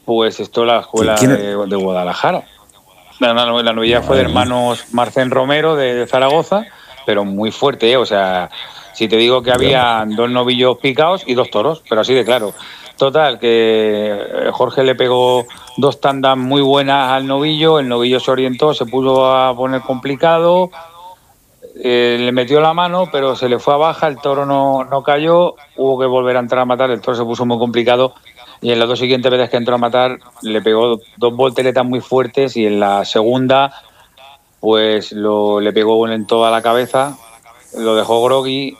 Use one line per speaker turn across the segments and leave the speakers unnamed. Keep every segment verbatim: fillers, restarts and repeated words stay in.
Pues esto es la escuela de, de Guadalajara. La, la, la novilla fue de hermanos Marcén Romero de, de Zaragoza, pero muy fuerte, ¿eh? O sea, si te digo que había dos novillos picados y dos toros, pero así de claro. Total, que Jorge le pegó dos tandas muy buenas al novillo, el novillo se orientó, se puso a poner complicado, eh, le metió la mano, pero se le fue a baja, el toro no, no cayó, hubo que volver a entrar a matar, el toro se puso muy complicado y en las dos siguientes veces que entró a matar le pegó dos volteretas muy fuertes y en la segunda pues lo, le pegó en toda la cabeza, lo dejó groggy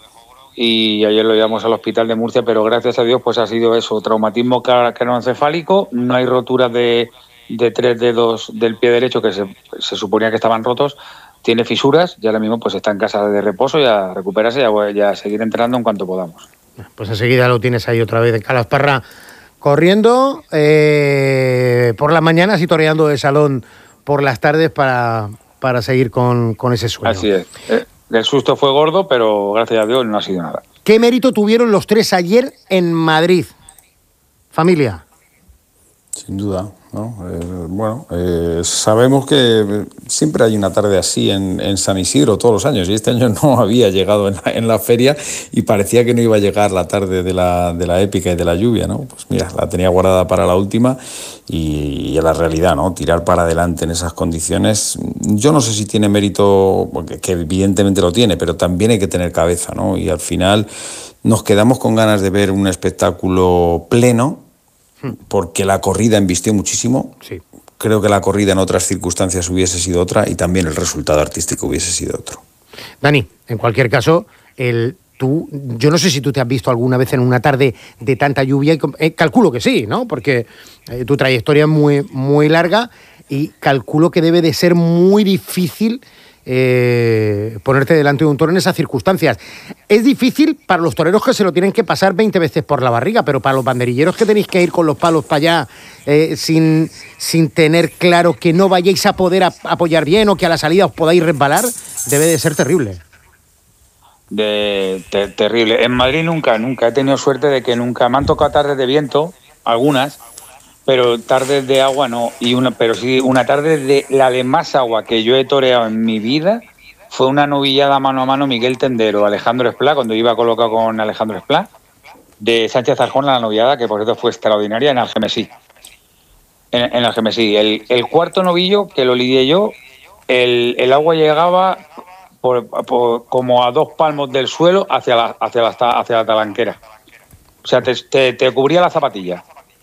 y ayer lo llevamos al hospital de Murcia, pero gracias a Dios pues ha sido eso, traumatismo craneoencefálico, no hay roturas de, de tres dedos del pie derecho que se, se suponía que estaban rotos, tiene fisuras y ahora mismo pues está en casa de reposo y a recuperarse y a, a seguir entrenando en cuanto podamos.
Pues enseguida lo tienes ahí otra vez en Calasparra, corriendo eh, por las mañanas y toreando de salón por las tardes para, para seguir con, con ese sueño.
Así es. Eh, el susto fue gordo, pero gracias a Dios no ha sido nada.
¿Qué mérito tuvieron los tres ayer en Madrid? Familia.
Sin duda, ¿no? Eh, bueno, eh, sabemos que siempre hay una tarde así en, en San Isidro todos los años y este año no había llegado en la, en la feria y parecía que no iba a llegar la tarde de la, de la épica y de la lluvia, ¿no? Pues mira, la tenía guardada para la última y, y la realidad, ¿no? Tirar para adelante en esas condiciones, yo no sé si tiene mérito, que evidentemente lo tiene, pero también hay que tener cabeza, ¿no? Y al final nos quedamos con ganas de ver un espectáculo pleno, porque la corrida embistió muchísimo.
Sí.
Creo que la corrida en otras circunstancias hubiese sido otra y también el resultado artístico hubiese sido otro.
Dani, en cualquier caso, el, tú, yo no sé si tú te has visto alguna vez en una tarde de tanta lluvia, y, eh, calculo que sí, ¿no? Porque eh, tu trayectoria es muy, muy larga y calculo que debe de ser muy difícil Eh, ponerte delante de un toro en esas circunstancias. Es difícil para los toreros que se lo tienen que pasar veinte veces por la barriga, pero para los banderilleros que tenéis que ir con los palos para allá eh, sin, sin tener claro que no vayáis a poder a, apoyar bien o que a la salida os podáis resbalar, debe de ser terrible.
De, te, terrible. En Madrid nunca, nunca he tenido suerte de que nunca me han tocado tardes de viento, algunas, pero tardes de agua no, y una, pero sí, una tarde de la de más agua que yo he toreado en mi vida fue una novillada mano a mano Miguel Tendero, Alejandro Esplá, cuando iba colocado con Alejandro Esplá, de Sánchez Arjona, la novillada, que por cierto fue extraordinaria en Algemesí. En, en Algemesí. El, el cuarto novillo, que lo lidié yo, el, el agua llegaba por, por, como a dos palmos del suelo hacia la, hacia la, hacia la talanquera. O sea, te, te, te cubría la zapatilla.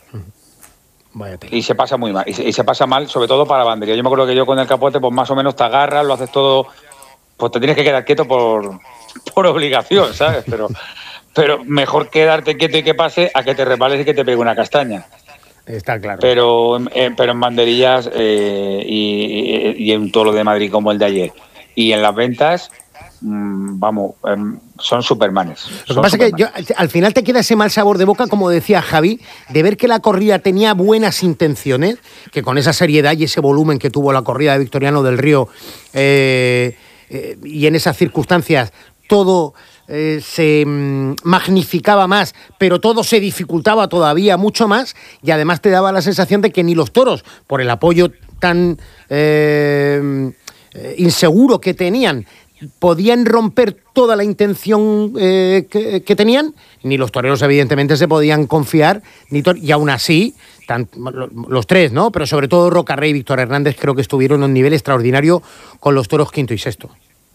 Y se pasa muy mal, y se, y se pasa mal, sobre todo para la bandería. Yo me acuerdo que yo con el capote, pues más o menos te agarras, lo haces todo, pues te tienes que quedar quieto por, por obligación, ¿sabes? Pero, pero mejor quedarte quieto y que pase a que te resbales y que te pegue una castaña.
Está claro.
Pero, eh, pero en banderillas eh, y, y, y en todo lo de Madrid como el de ayer. Y en las ventas, mmm, vamos, eh, son supermanes.
Lo que pasa es que yo, al final te queda ese mal sabor de boca, como decía Javi, de ver que la corrida tenía buenas intenciones, que con esa seriedad y ese volumen que tuvo la corrida de Victoriano del Río eh, eh, y en esas circunstancias todo eh, se mm, magnificaba más, pero todo se dificultaba todavía mucho más y además te daba la sensación de que ni los toros, por el apoyo tan eh, inseguro que tenían, podían romper toda la intención eh, que, que tenían, ni los toreros evidentemente se podían confiar, ni tor- y aún así, tan, los tres, ¿no? Pero sobre todo Rocarrey y Víctor Hernández creo que estuvieron a un nivel extraordinario con los toros quinto y sexto.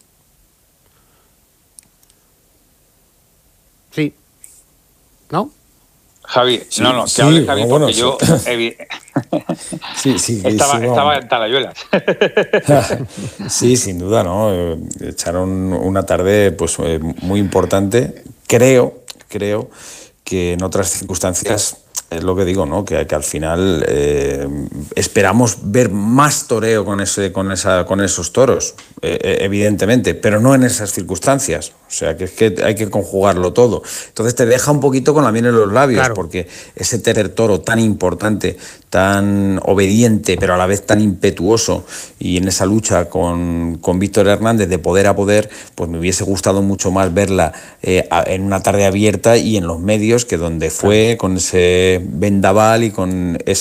Sí. ¿No?
Javi,
sí,
no, no, que
sí,
hable Javi
bueno,
porque
bueno,
yo evi-
sí, sí,
estaba,
sí,
estaba en Talayuelas.
Sí, sin duda, ¿no? Eh, echaron una tarde pues eh, muy importante. Creo, creo que en otras circunstancias es lo que digo, ¿no? Que, que al final eh, esperamos ver más toreo con ese, con esa, con esos toros, eh, evidentemente, pero no en esas circunstancias. O sea, que es que hay que conjugarlo todo. Entonces te deja un poquito con la miel en los labios, claro, porque ese tercer toro tan importante, tan obediente, pero a la vez tan impetuoso, y en esa lucha con, con Víctor Hernández de poder a poder, pues me hubiese gustado mucho más verla eh, a, en una tarde abierta y en los medios, que donde fue, con ese vendaval y con ese